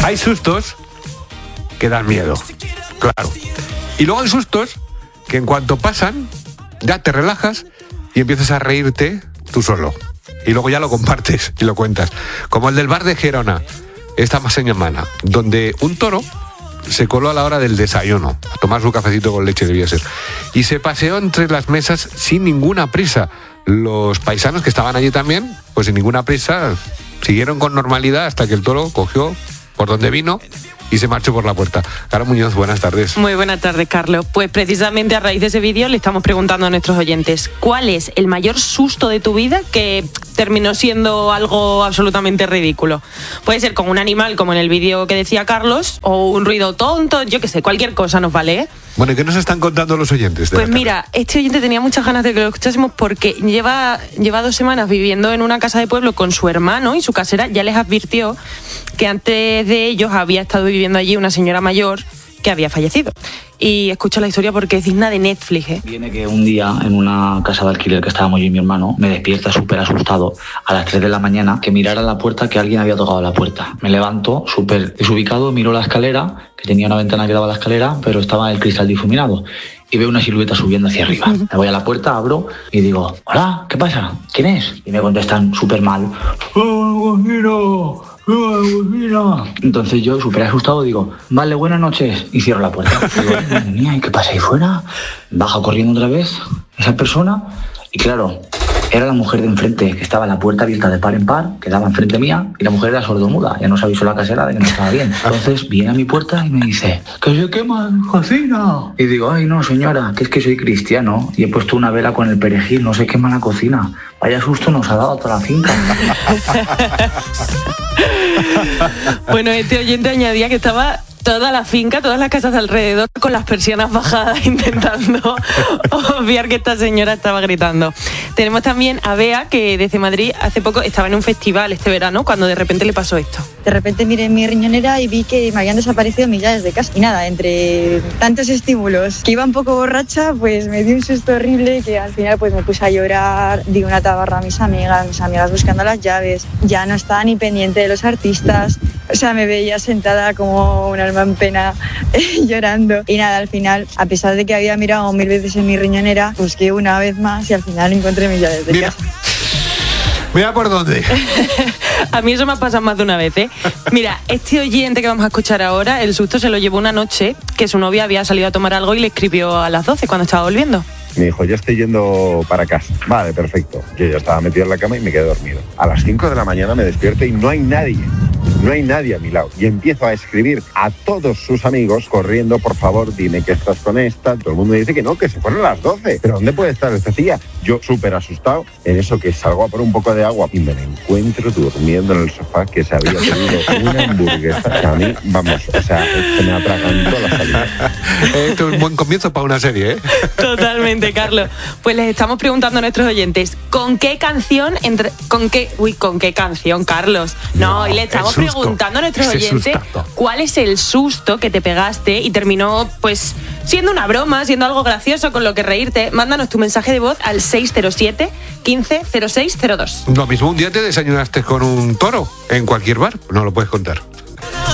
Hay sustos que dan miedo, claro. Y luego hay sustos que en cuanto pasan, ya te relajas y empiezas a reírte tú solo. Y luego ya lo compartes y lo cuentas. Como el del bar de Gerona, esta semana, donde un toro se coló a la hora del desayuno, a tomar su cafecito con leche, debía ser, y se paseó entre las mesas sin ninguna prisa. Los paisanos que estaban allí también, pues sin ninguna prisa, siguieron con normalidad hasta que el toro cogió por donde vino y se marchó por la puerta. Caro Muñoz, buenas tardes. Muy buenas tardes, Carlos. Pues precisamente a raíz de ese vídeo le estamos preguntando a nuestros oyentes, ¿cuál es el mayor susto de tu vida que terminó siendo algo absolutamente ridículo? Puede ser con un animal, como en el vídeo que decía Carlos, o un ruido tonto, yo qué sé, cualquier cosa nos vale, ¿eh? Bueno, ¿y qué nos están contando los oyentes? Pues mira, este oyente tenía muchas ganas de que lo escuchásemos porque lleva 2 semanas viviendo en una casa de pueblo con su hermano y su casera ya les advirtió que antes de ellos había estado viviendo allí una señora mayor que había fallecido. Y escucha la historia porque es digna de Netflix, ¿eh? Viene que un día en una casa de alquiler que estábamos yo y mi hermano, me despierta súper asustado a las 3 de la mañana que mirara a la puerta que alguien había tocado la puerta. Me levanto súper desubicado, miro la escalera, que tenía una ventana que daba a la escalera, pero estaba el cristal difuminado. Y veo una silueta subiendo hacia arriba. Me voy a la puerta, abro y digo, hola, ¿qué pasa? ¿Quién es? Y me contestan súper mal. ¡Oh, entonces yo, súper asustado, digo, vale, buenas noches, y cierro la puerta. Digo, madre mía, ¿y qué pasa ahí fuera? Bajo corriendo otra vez esa persona, y claro, era la mujer de enfrente, que estaba en la puerta abierta de par en par, que daba enfrente mía, y la mujer era sordomuda, ya nos avisó la casera de que no estaba bien. Entonces viene a mi puerta y me dice, ¡que se quema la cocina! Y digo, ay no señora, que es que soy cristiano, y he puesto una vela con el perejil, no se quema la cocina. Vaya susto nos ha dado toda la finca. Bueno, este oyente añadía que estaba toda la finca, todas las casas de alrededor con las persianas bajadas intentando obviar que esta señora estaba gritando. Tenemos también a Bea, que desde Madrid hace poco estaba en un festival este verano cuando de repente le pasó esto. De repente miré en mi riñonera y vi que me habían desaparecido millares de casas. Y nada, entre tantos estímulos que iba un poco borracha, pues me dio un susto horrible que al final pues me puse a llorar, di una tabarra a mis amigas buscando las llaves. Ya no estaba ni pendiente de los artistas. O sea, me veía sentada como un alma en pena llorando. Y nada, al final, a pesar de que había mirado 1000 veces en mi riñonera, busqué una vez más y al final encontré millares de casas. Mira por dónde. A mí eso me ha pasado más de una vez, ¿eh? Mira, este oyente que vamos a escuchar ahora, el susto se lo llevó una noche que su novia había salido a tomar algo y le escribió a las 12 cuando estaba volviendo. Me dijo, ya estoy yendo para casa. Vale, perfecto. Yo ya estaba metido en la cama y me quedé dormido. A las 5 de la mañana me despierto y no hay nadie. No hay nadie a mi lado. Y empiezo a escribir a todos sus amigos corriendo, por favor, dime que estás con esta. Todo el mundo me dice que no, que se fueron a las 12. ¿Pero dónde puede estar esta tía? Yo súper asustado. En eso que salgo a por un poco de agua y me la encuentro durmiendo en el sofá que se había pedido una hamburguesa. Que a mí, vamos, o sea, se me atragantó la salida. Esto es un buen comienzo para una serie, ¿eh? Totalmente, Carlos. Pues les estamos preguntando a nuestros oyentes, ¿con qué canción, ¿con qué canción, Carlos? No, y le estamos preguntando a nuestros oyentes cuál es el susto que te pegaste y terminó, pues, siendo una broma, siendo algo gracioso con lo que reírte. Mándanos tu mensaje de voz al 607 15 06 02. Lo mismo, un día te desayunaste con un toro en cualquier bar, no lo puedes contar.